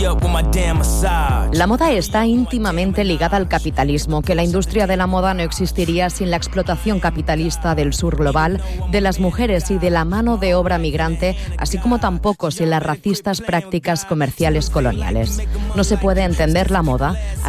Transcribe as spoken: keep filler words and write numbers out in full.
La moda está íntimamente ligada al capitalismo, que la industria de la moda no existiría sin la explotación capitalista del sur global, de las mujeres y de la mano de obra migrante, así como tampoco sin las racistas prácticas comerciales coloniales. No se puede entender la moda